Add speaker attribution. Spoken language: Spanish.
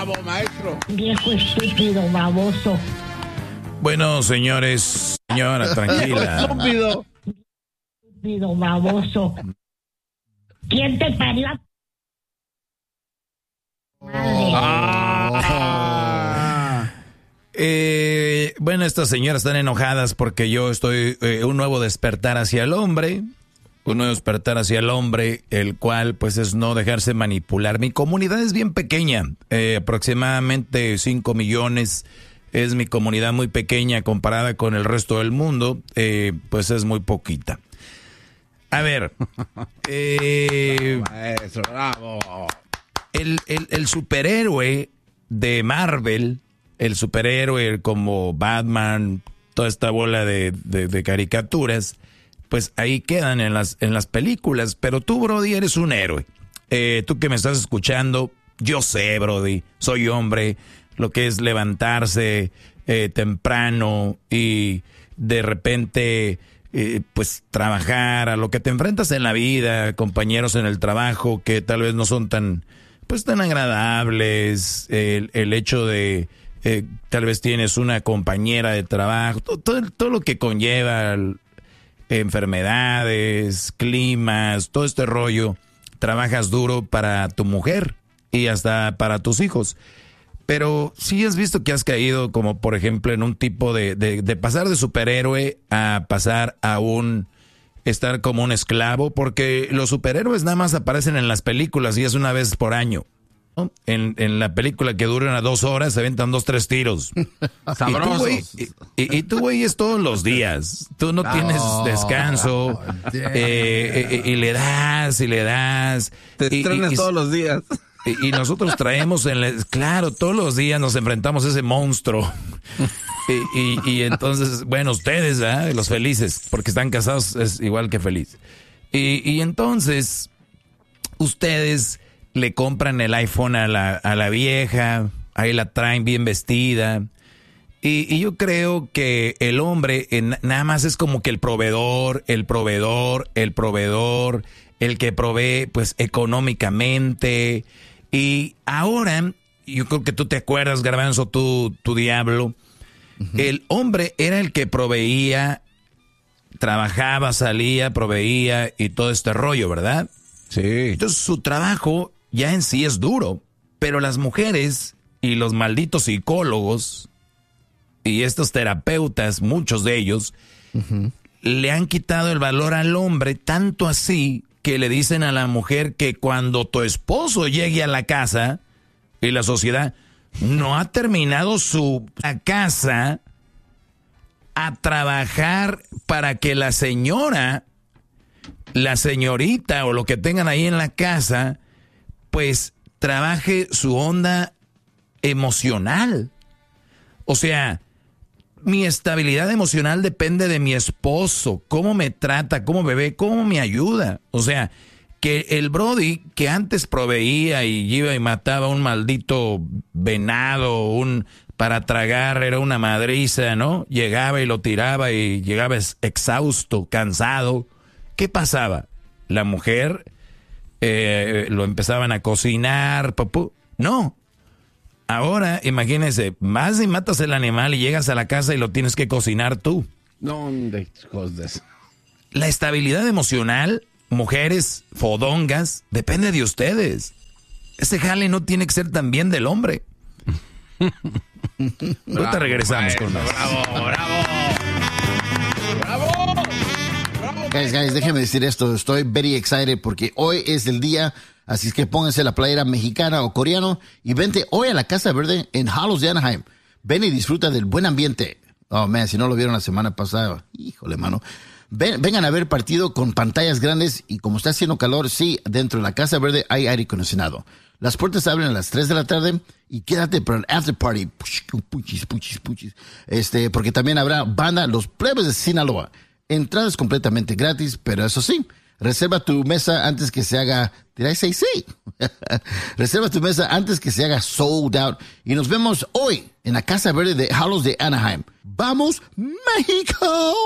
Speaker 1: Bravo, maestro.
Speaker 2: Viejo estúpido, baboso.
Speaker 3: Bueno, señores, señora, tranquila.
Speaker 1: Estúpido.
Speaker 2: Estúpido, baboso. ¿Quién te parió?
Speaker 3: Bueno, estas señoras están enojadas porque yo estoy un nuevo despertar hacia el hombre. Un nuevo despertar hacia el hombre, el cual pues es no dejarse manipular. Mi comunidad es bien pequeña, aproximadamente 5 millones. Es mi comunidad muy pequeña comparada con el resto del mundo, pues es muy poquita. A ver,
Speaker 1: Maestro, bravo.
Speaker 3: el superhéroe de Marvel, el superhéroe como Batman, toda esta bola de caricaturas, pues ahí quedan en las películas. Pero tú, Brody, eres un héroe. Tú que me estás escuchando, yo sé, Brody, soy hombre, lo que es levantarse temprano y de repente pues trabajar, a lo que te enfrentas en la vida, compañeros en el trabajo que tal vez no son tan agradables, el hecho de tal vez tienes una compañera de trabajo, todo lo que conlleva enfermedades, climas, todo este rollo. Trabajas duro para tu mujer y hasta para tus hijos. Pero sí has visto que has caído como por ejemplo en un tipo de pasar de superhéroe a pasar a estar como un esclavo, porque los superhéroes nada más aparecen en las películas y es una vez por año, ¿no? En la película que dura 2 horas se aventan 2-3 tiros.
Speaker 1: Sabrosos.
Speaker 3: Y tú, güey, es todos los días. Tú no tienes descanso. Y le das.
Speaker 1: Te estrenas todos los días.
Speaker 3: Y nosotros traemos claro, todos los días nos enfrentamos a ese monstruo. Y entonces, bueno, ustedes, ¿verdad? Los felices, porque están casados es igual que feliz. Y entonces, ustedes le compran el iPhone a la vieja, ahí la traen bien vestida. Y yo creo que el hombre nada más es como que el proveedor, el que provee pues económicamente. Y ahora, yo creo que tú te acuerdas, Garbanzo, tu diablo, el hombre era el que proveía, trabajaba, salía, proveía y todo este rollo, ¿verdad?
Speaker 1: Sí.
Speaker 3: Entonces su trabajo ya en sí es duro, pero las mujeres y los malditos psicólogos y estos terapeutas, muchos de ellos, le han quitado el valor al hombre, tanto así que le dicen a la mujer que cuando tu esposo llegue a la casa y la sociedad no ha terminado su casa, a trabajar para que la señorita o lo que tengan ahí en la casa, pues trabaje su onda emocional. O sea, mi estabilidad emocional depende de mi esposo, cómo me trata, cómo me ve, cómo me ayuda. O sea, que el Brody que antes proveía y iba y mataba un maldito venado, para tragar, era una madriza, ¿no? Llegaba y lo tiraba y llegaba exhausto, cansado. ¿Qué pasaba? La mujer lo empezaban a cocinar, no. Ahora, imagínense, vas y matas el animal y llegas a la casa y lo tienes que cocinar tú.
Speaker 1: No, de cosas.
Speaker 3: La estabilidad emocional, mujeres fodongas, depende de ustedes. Ese jale no tiene que ser también del hombre. Ahorita regresamos con más.
Speaker 1: ¡Bravo!
Speaker 4: Guys, déjenme decir esto. Estoy very excited porque hoy es el día. Así es que pónganse la playera mexicana o coreano y vente hoy a la Casa Verde en Hallows de Anaheim. Ven y disfruta del buen ambiente. Oh, man, si no lo vieron la semana pasada, híjole, mano. Vengan a ver el partido con pantallas grandes y como está haciendo calor, sí, dentro de la Casa Verde hay aire acondicionado. Las puertas abren a las 3 de la tarde y quédate para el after party. Puchis. Porque también habrá banda Los Plebes de Sinaloa. Entradas completamente gratis, pero eso sí, reserva tu mesa antes que se haga, did I say sí? Reserva tu mesa antes que se haga sold out. Y nos vemos hoy en la Casa Verde de Hallows de Anaheim. ¡Vamos, México!